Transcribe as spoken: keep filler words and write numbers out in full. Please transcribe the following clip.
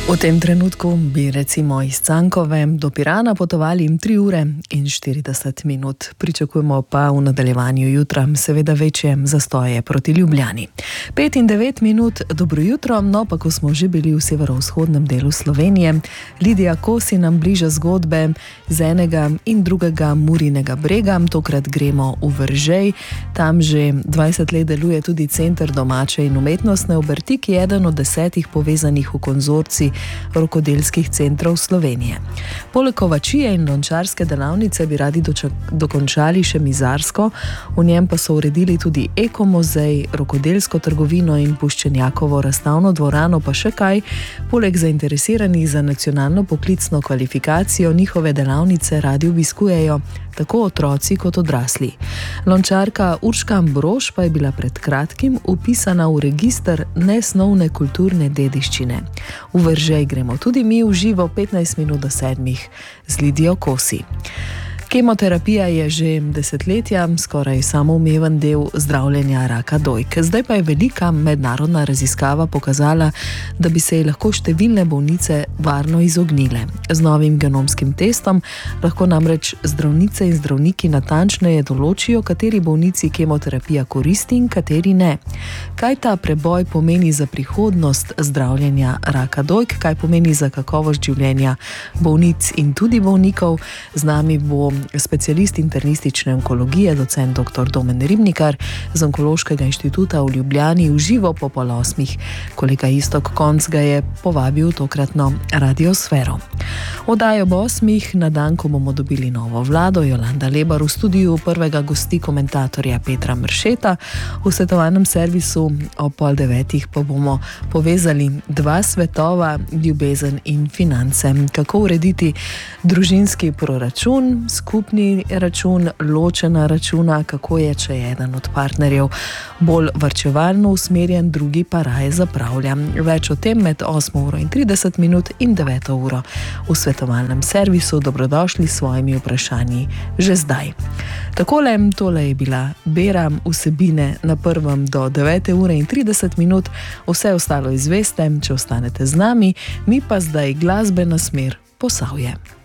V tem trenutku bi recimo iz Cankove do Pirana potovali tri ure in štirideset minut. Pričakujemo pa v nadaljevanju jutra seveda večje zastoje proti Ljubljani. pet in devet minut, dobro jutro, no pa ko smo že bili v severovzhodnem delu Slovenije, Lidija Kosi nam bliža zgodbe z enega in drugega Murinega brega. Tokrat gremo v Veržej, tam že dvajset let deluje tudi Center domače in umetnostne obrti, ki je eden od desetih povezanih v konzorcij rokodelskih centrov Slovenije. Poleg kovačije in lončarske delavnice bi radi dokončali še mizarsko, v njem pa so uredili tudi ekomuzej, rokodelsko trgovino in puščenjakovo razstavno dvorano, pa še kaj. Poleg zainteresiranih za nacionalno poklicno kvalifikacijo njihove delavnice radi obiskujejo tako otroci kot odrasli. Lončarka Urška Ambrož pa je bila pred kratkim vpisana v register nesnovne kulturne dediščine. V Veržej gremo tudi mi v živo petnajst minut do sedmih z Lidijo Kosi. Kemoterapija je že desetletja skoraj samoumeven del zdravljenja raka dojk. Zdaj pa je velika mednarodna raziskava pokazala, da bi se ji lahko številne bolnice varno izognile. Z novim genomskim testom lahko namreč zdravnice in zdravniki natančneje določijo, kateri bolnici kemoterapija koristi in kateri ne. Kaj ta preboj pomeni za prihodnost zdravljenja raka dojk, kaj pomeni za kakovost življenja bolnic in tudi bolnikov, z nami bo specialist internistične onkologije, docent doktor Domen Ribnikar z Onkološkega inštituta v Ljubljani, v živo po pol osmih. Kolega Iztok Konc ga je povabil v tokratno radiosfero. Oddajo ob osmih, na dan, ko bomo dobili novo vlado, Jolanda Lebar v studiu prvega gosti komentatorja Petra Mršeta. V svetovalnem servisu ob pol devetih pa bomo povezali dva svetova, ljubezen in finance. Kako urediti družinski proračun, skupni račun, ločena računa, kako je, če je eden od partnerjev bolj varčevalno usmerjen, drugi pa raje zapravlja. Več o tem med osmo uro in trideset minut in deveto uro v svetovalnem servisu. Dobrodošli s svojimi vprašanji že zdaj. Takole, tole je bila bera vsebine na prvem do devete ure in trideset minut. Vse ostalo izveste, če ostanete z nami, mi pa zdaj glasbena smer Posavje.